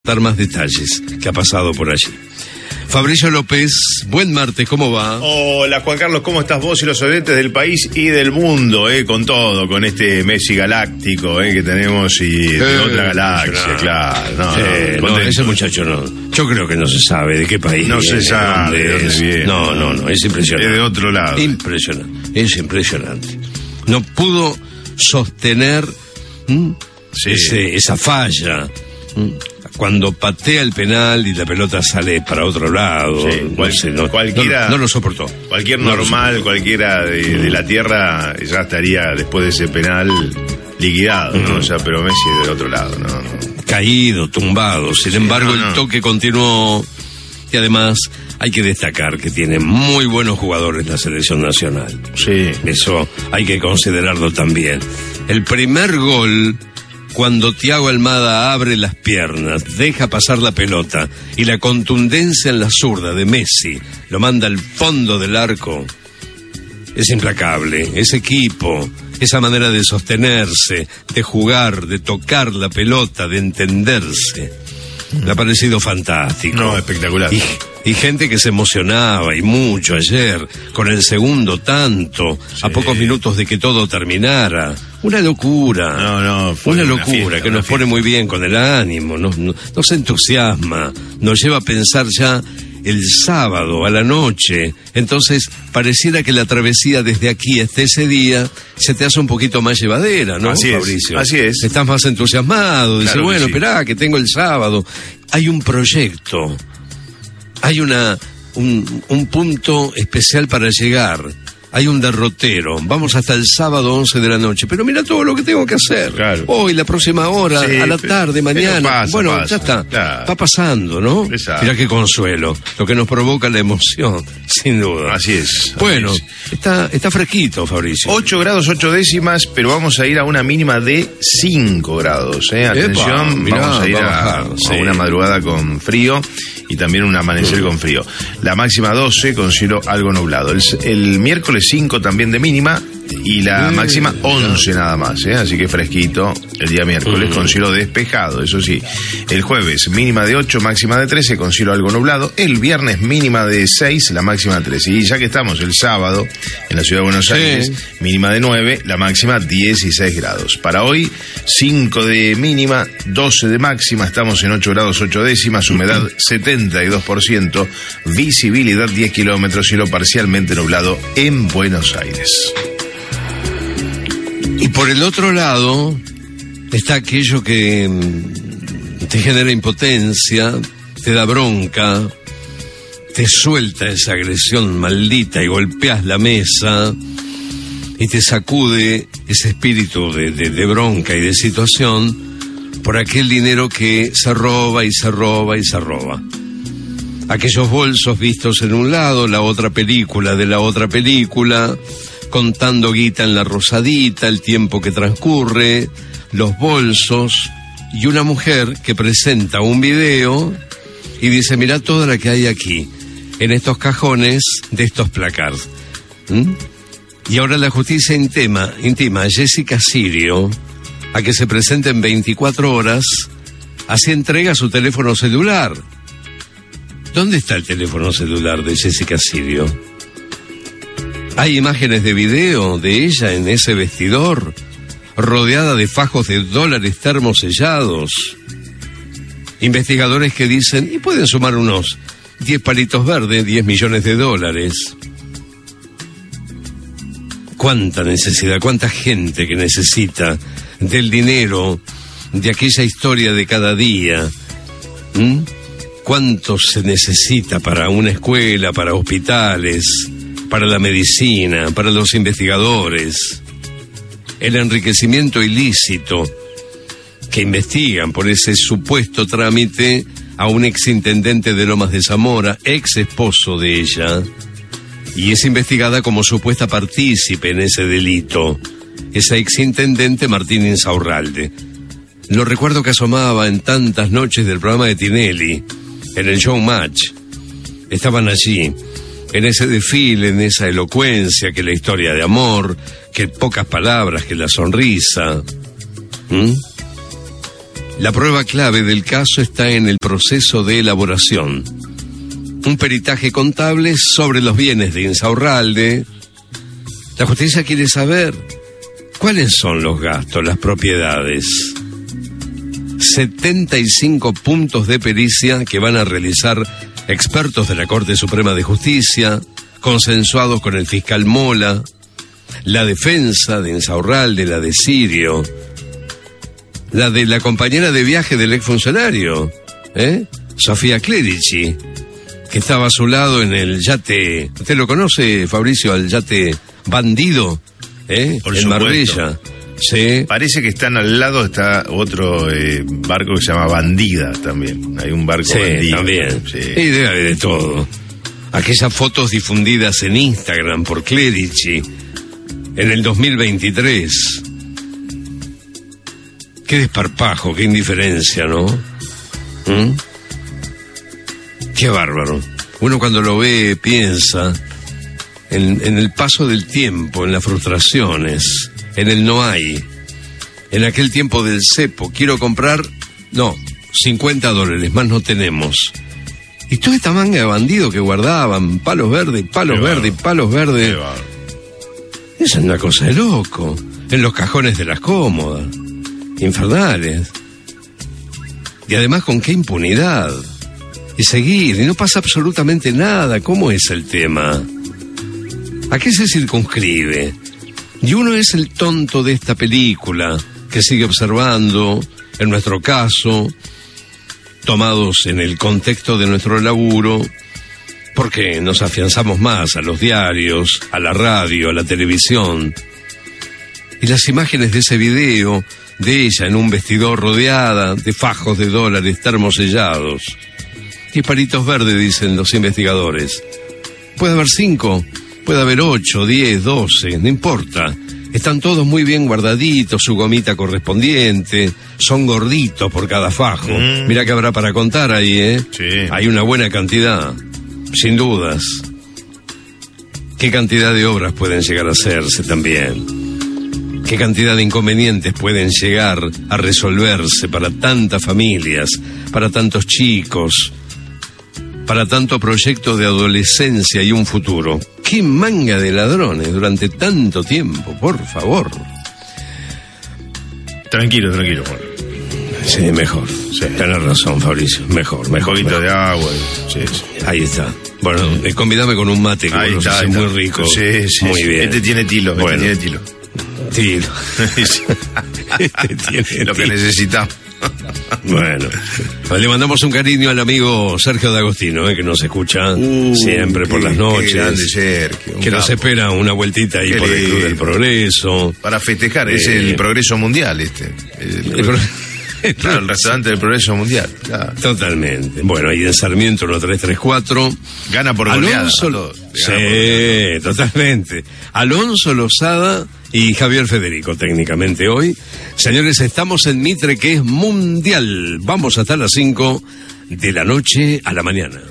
dar más detalles que ha pasado por allí. Fabricio López, buen martes, ¿cómo va? Hola Juan Carlos, ¿cómo estás vos y los oyentes del país y del mundo? Con todo, con este Messi galáctico que tenemos y de otra galaxia, claro. No, ese muchacho no. Yo creo que no se sabe de qué país. No se sabe de dónde viene. No, es impresionante. Es de otro lado. Impresionante, es impresionante. No pudo sostener esa falla. Cuando patea el penal y la pelota sale para otro lado, cualquiera, no lo soportó. Cualquier normal, cualquiera de la tierra ya estaría después de ese penal liquidado, ¿no? O sea, pero Messi del otro lado, ¿no? Caído, tumbado. Sin embargo, el toque continuó y además hay que destacar que tiene muy buenos jugadores la selección nacional. Sí. Eso hay que considerarlo también. El primer gol, cuando Thiago Almada abre las piernas, deja pasar la pelota y la contundencia en la zurda de Messi lo manda al fondo del arco, es implacable. Ese equipo, esa manera de sostenerse, de jugar, de tocar la pelota, de entenderse, me ha parecido fantástico. No, espectacular. Y gente que se emocionaba, y mucho ayer, con el segundo tanto, a pocos minutos de que todo terminara. Una locura. Una locura que nos pone muy bien con el ánimo, nos entusiasma, nos lleva a pensar ya el sábado a la noche. Entonces, pareciera que la travesía desde aquí hasta ese día se te hace un poquito más llevadera, ¿no, Fabricio? Así es. Estás más entusiasmado, dice, claro, bueno, sí. Esperá, que tengo el sábado. Hay un proyecto. Hay un punto especial para llegar. Hay un derrotero. Vamos hasta el sábado 11 de la noche. Pero mira todo lo que tengo que hacer. Claro. Hoy, la próxima hora, a la tarde, mañana. Pasa, ya está. Claro. Va pasando, ¿no? Exacto. Mira qué consuelo. Lo que nos provoca la emoción, sin duda. Así es. Bueno, está fresquito, Fabricio. 8 grados 8 décimas, pero vamos a ir a una mínima de 5 grados. Atención, mirá, vamos a ir a una madrugada con frío y también un amanecer con frío. La máxima 12 con cielo algo nublado. El miércoles 5 también de mínima y la máxima 11 nada más, así que fresquito el día miércoles con cielo despejado, eso sí. El jueves mínima de 8, máxima de 13 con cielo algo nublado. El viernes mínima de 6, la máxima 13. Y ya que estamos el sábado en la ciudad de Buenos Aires, mínima de 9, la máxima 16 grados. Para hoy 5 de mínima, 12 de máxima, estamos en 8 grados 8 décimas, humedad 72%, visibilidad 10 kilómetros, cielo parcialmente nublado en Buenos Aires. Y por el otro lado está aquello que te genera impotencia, te da bronca, te suelta esa agresión maldita y golpeas la mesa y te sacude ese espíritu de bronca y de situación por aquel dinero que se roba y se roba y se roba. Aquellos bolsos vistos en un lado, la otra película de la otra película, contando guita en la rosadita, el tiempo que transcurre, los bolsos, y una mujer que presenta un video y dice, mirá toda la que hay aquí, en estos cajones de estos placards. Y ahora la justicia intima a Jessica Sirio a que se presente en 24 horas, así entrega su teléfono celular. ¿Dónde está el teléfono celular de Jessica Sirio? Hay imágenes de video de ella en ese vestidor, rodeada de fajos de dólares termosellados. Investigadores que dicen, y pueden sumar unos 10 palitos verdes, 10 millones de dólares. ¿Cuánta necesidad, cuánta gente que necesita del dinero, de aquella historia de cada día? ¿Cuánto se necesita para una escuela, para hospitales, para la medicina, para los investigadores? El enriquecimiento ilícito que investigan por ese supuesto trámite a un exintendente de Lomas de Zamora, ex esposo de ella, y es investigada como supuesta partícipe en ese delito, esa exintendente Martín Insaurralde. Lo recuerdo que asomaba en tantas noches del programa de Tinelli, en el Showmatch. Estaban allí, en ese desfile, en esa elocuencia, que la historia de amor, que pocas palabras, que la sonrisa. La prueba clave del caso está en el proceso de elaboración. Un peritaje contable sobre los bienes de Insaurralde. La justicia quiere saber cuáles son los gastos, las propiedades. 75 puntos de pericia que van a realizar expertos de la Corte Suprema de Justicia, consensuados con el fiscal Mola, la defensa de Insaurralde, la de Sirio, la de la compañera de viaje del exfuncionario, Sofía Clerici, que estaba a su lado en el yate. ¿Usted lo conoce, Fabricio, al yate Bandido? En Marbella. Sí. Parece que están al lado, está otro barco que se llama Bandida también. Hay un barco Bandido. También. Sí, y debe haber de todo. Aquellas fotos difundidas en Instagram por Clerici en el 2023. Qué desparpajo, qué indiferencia, ¿no? Qué bárbaro. Uno cuando lo ve piensa en el paso del tiempo, en las frustraciones, en el no hay, en aquel tiempo del cepo. Quiero comprar, no, $50, más no tenemos. Y toda esta manga de bandidos que guardaban, palos verdes, palos verdes, palos verdes. Es una cosa de loco. En los cajones de las cómodas. Infernales. Y además con qué impunidad. Y seguir, y no pasa absolutamente nada. ¿Cómo es el tema? ¿A qué se circunscribe? Y uno es el tonto de esta película, que sigue observando, en nuestro caso, tomados en el contexto de nuestro laburo, porque nos afianzamos más a los diarios, a la radio, a la televisión. Y las imágenes de ese video, de ella en un vestidor rodeada de fajos de dólares termosellados. Y palitos verdes, dicen los investigadores. Puede haber 5, puede haber 8, 10, 12, no importa. Están todos muy bien guardaditos, su gomita correspondiente, son gorditos por cada fajo. Mira que habrá para contar ahí, Sí. Hay una buena cantidad, sin dudas. ¿Qué cantidad de obras pueden llegar a hacerse también? ¿Qué cantidad de inconvenientes pueden llegar a resolverse para tantas familias, para tantos chicos, para tanto proyecto de adolescencia y un futuro? ¡Qué manga de ladrones durante tanto tiempo, por favor! Tranquilo, Juan. Sí, mejor. Sí. Tenés razón, Fabricio. Mejor. Un poquito de agua. Sí. Ahí está. Bueno, convídame con un mate, que ahí está, muy rico. Sí. Muy bien. Este tiene tilo. Bueno. Tilo. Lo que necesitamos. Bueno, le mandamos un cariño al amigo Sergio D'Agostino, que nos escucha siempre por las noches. Qué grande Sergio, que nos espera una vueltita ahí por el Club del Progreso. Para festejar, es el Progreso Mundial Claro, el restaurante del Progreso Mundial. Claro. Totalmente. Bueno, ahí en Sarmiento 1334. Gana por goleada. Sí, totalmente. Alonso Lozada y Javier Federico, técnicamente hoy. Señores, estamos en Mitre, que es mundial. Vamos hasta las 5 de la noche a la mañana.